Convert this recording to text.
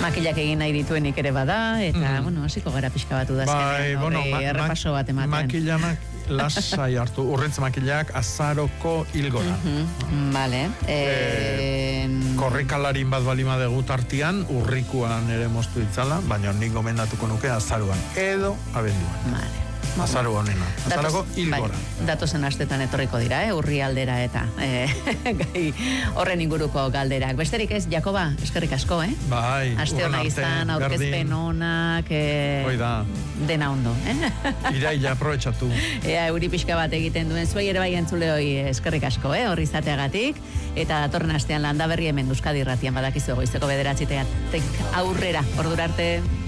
Makilak egin nahi dituenik ere bada, eta, hasiko gara pixka batu da errepaso bat ematen. Makilanak lasai hartu, urrentz makilak azaroko hilgora. Vale. Korrikalarin bat balima dugu tartian, urrikuan ere moztu ditzala, baina nik gomendatuko nuke azaruan, edo abenduan. Vale. Azaru honena, azaroko hilgora. Datozen astetan etorriko dira, urri aldera eta horren inguruko galderak. Besterik ez, Jakoba, eskerrik asko, Bai, aste hona izan, aurkezpen honak, dena ondo, Iraila, aprobetxatu. Euri pixka bat egiten duen zuei ere bai entzule hoi eskerrik asko, hor izateagatik, eta datorren astean Landa Berri hemen Euskadi Irratian badakizu goizeko 9:00 aurrera, ordura arte.